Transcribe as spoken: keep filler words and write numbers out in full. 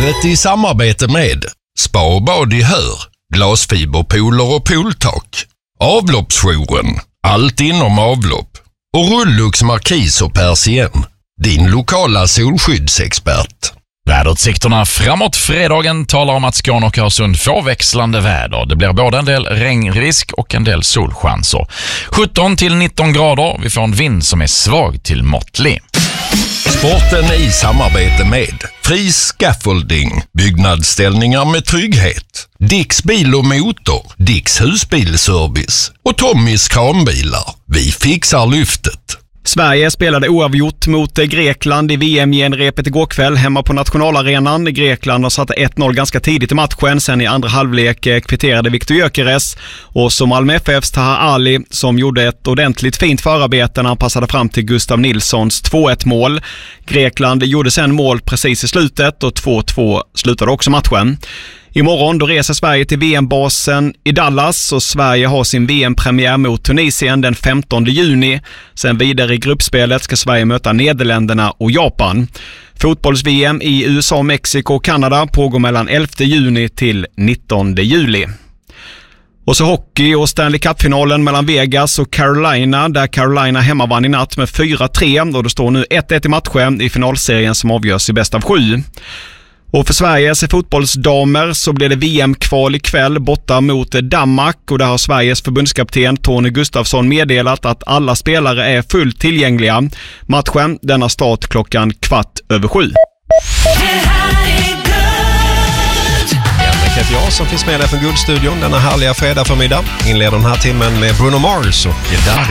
Sporten i samarbete med Spa och bad i Hör, glasfiberpooler och pooltak, Avloppsjouren, allt inom avlopp och Rullux Markis och Persien, din lokala solskyddsexpert. Väderutsikterna framåt fredagen talar om att Skåne och Öresund får växlande väder. Det blir både en del regnrisk och en del solchanser. sjutton till nitton grader. Vi får en vind som är svag till måttlig. Sporten i samarbete med Fri Scaffolding, byggnadsställningar med trygghet, Dicks bil och motor, Dicks husbilservice och Tommys kranbilar. Vi fixar lyftet. Sverige spelade oavgjort mot Grekland i V M-genrepet igår kväll hemma på nationalarenan. Grekland har satt ett noll ganska tidigt i matchen. Sen i andra halvlek kvitterade Viktor Gyökeres och som Malmö F F:s Taha Ali som gjorde ett ordentligt fint förarbete när han passade fram till Gustav Nilssons två ett mål. Grekland gjorde sen mål precis i slutet och två två slutade också matchen. Imorgon då reser Sverige till V M-basen i Dallas och Sverige har sin V M-premiär mot Tunisien den femtonde juni. Sen vidare i gruppspelet ska Sverige möta Nederländerna och Japan. Fotbolls-V M i U S A, Mexiko och Kanada pågår mellan elfte juni till nittonde juli. Och så hockey och Stanley Cup-finalen mellan Vegas och Carolina där Carolina hemma vann i natt med fyra tre och det står nu ett ett i matchen i finalserien som avgörs i bäst av sju. Och för Sveriges fotbollsdamer så blir det V M-kval ikväll borta mot Danmark och där har Sveriges förbundskapten Tony Gustafsson meddelat att alla spelare är fullt tillgängliga. Matchen denna start klockan kvart över sju. Det är jag som finns med där från Guldstudion denna härliga fredag förmiddag. Inleder den här timmen med Bruno Mars och Gedari.